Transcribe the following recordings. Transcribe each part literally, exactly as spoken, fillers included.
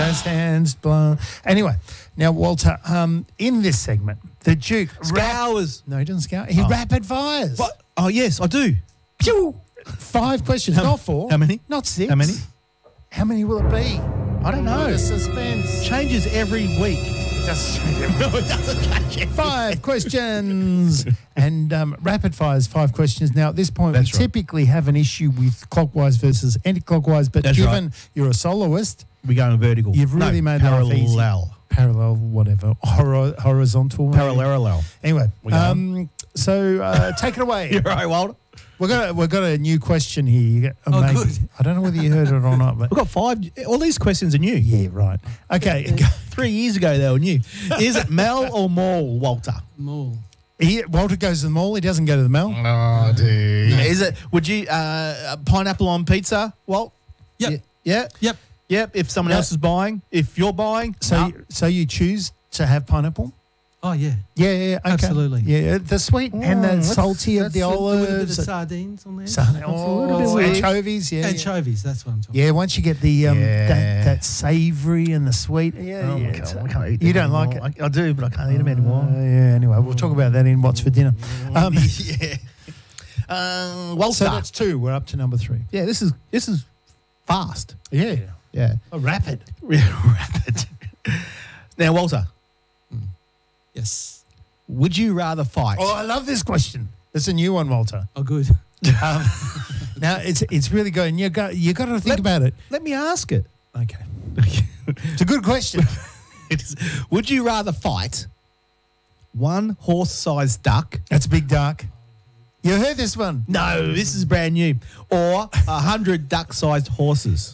jazz hands, blah. Anyway, now, Walter, um, in this segment, the Duke... Scours. No, he doesn't scour. He Oh. rapid fires. What? Oh, yes, I do. Pew! Five questions, How- not four. how many? Not six. How many? How many will it be? I don't know. The suspense. Changes every week. It doesn't change every- No, it doesn't change every Five questions. And um, rapid fires, five questions. Now, at this point, That's we right. typically have an issue with clockwise versus anti-clockwise, but That's given right. you're a soloist, We're going vertical. you've really no, made life easy. parallel. Parallel, whatever. Hor- horizontal. Parallel. Anyway, We going? um, so uh, take it away. You're right, Walter. We've got, we've got a new question here. You get- Oh, maybe. good. I don't know whether you heard it or not, but We've got five. All these questions are new. yeah, right. Okay. Three years ago, they were new. Is it Mel or Mall, Walter? More. He, Walter goes to the mall. He doesn't go to the mall. Oh, dude. Is it? Would you uh, pineapple on pizza, Walt? Yep. Yeah. Yeah. Yep. Yep. If someone No. else is buying, if you're buying, So, no. you, so you choose to have pineapple? Oh, yeah. Yeah, yeah, okay. Absolutely. Yeah, the sweet and the Mm, that's- salty of the That's a- with a bit of olives. sardines on there. Sun- little bit oh, weird. anchovies, yeah. yeah. Anchovies, that's what I'm talking Yeah, once you get the um, Yeah. that, that savoury and the sweet. Yeah, Oh, yeah. I it's- can't, I can't eat you them don't like anymore. it? I, I do, but I can't eat them anymore. Uh, yeah, anyway, we'll talk about that in What's for Dinner. Um, yeah. Um, Walter. so that's two. We're up to number three. yeah, this is this is fast. Yeah. Yeah. Oh, rapid. Rapid. Now, Walter, about. Yes. would you rather fight? Oh, I love this question. It's a new one, Walter. Oh, good. Um, now, it's it's really good. And you got, you got to think Let- about it. Let me ask it. Okay. It's a good question. It is, would you rather fight one horse-sized duck? That's Big Dark. You heard this one? No, this is brand new. Or a hundred duck-sized horses?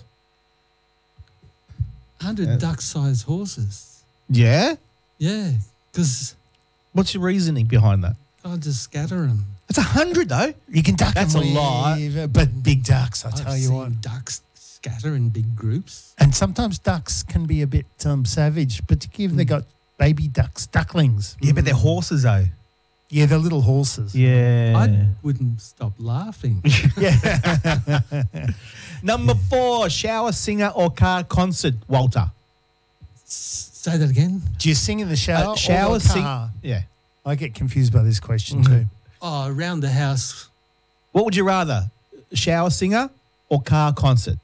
one hundred duck-sized horses. Yeah. Yeah, because What's your reasoning behind that? I'll just scatter them. It's a hundred though. You can duck That's and a lot. weave, but big ducks, I I've tell you seen what. ducks scatter in big groups. And sometimes ducks can be a bit um, savage, particularly if they got baby ducks, ducklings. Yeah, but they're horses though. Yeah, they're little horses. Yeah. I wouldn't stop laughing. Yeah. Number four, shower singer or car concert, Walter. S- Say that again. Do you sing in the shower? Uh, shower or the sing. car? Yeah. I get confused by this question Mhm. too. Oh, around the house. What would you rather, shower singer or car concert?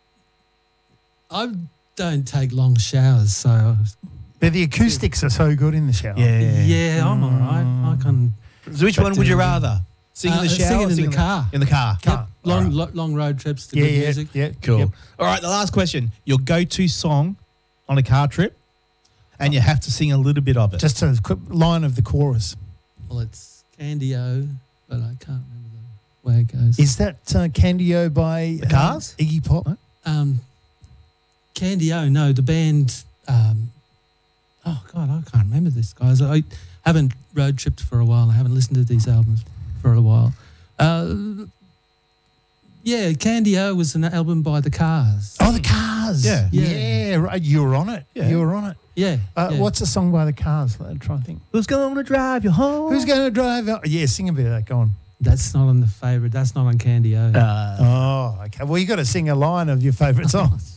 I don't take long showers, so But the acoustics are so good in the shower. yeah, I'm all right. I can So which But, one would you uh, rather? Sing in uh, the sing shower it or in sing the car. In the car. Car. Yep. Long, All right. lo- long road trips to Yeah, good yeah, music. yeah. Cool. Yep. All right, the last question. Your go-to song on a car trip, and you have to sing a little bit of it. Just a quick line of the chorus. Well, it's Candy-O, but I can't remember the way it goes. Is that uh, Candy-O by The Cars? um, Iggy Pop? No? Um, Candy-O, no, the band. Um, oh God, I can't remember this, guys. I haven't road tripped for a while. I haven't listened to these albums for a while. Uh, yeah, Candy-O was an album by the Cars. Oh, the Cars. Yeah. Yeah, Yeah. right. You were on it. Yeah. You were on it. Yeah. Uh, yeah. What's the song by the Cars? I'm trying to think. Who's going to drive you home? Who's going to drive? Out? Yeah, sing a bit of that. Go on. That's not on the favourite. That's not on Candy-O. Uh, Oh, okay. Well, you got to sing a line of your favourite songs.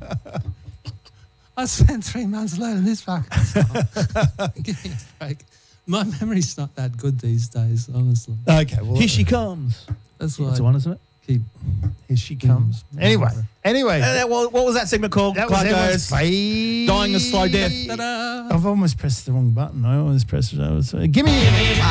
I spent three months learning this fucking song. Give me a break. My memory's not that good these days, honestly. Okay. Well, Here she comes. That's why That's the I one, isn't it? keep. here she comes. Anyway, anyway. Uh, that- what, what was that segment called? that was Clark everyone's goes, fave. Dying a slow death. Ta-da! I've almost pressed the wrong button. I almost pressed it. I was, uh, give me.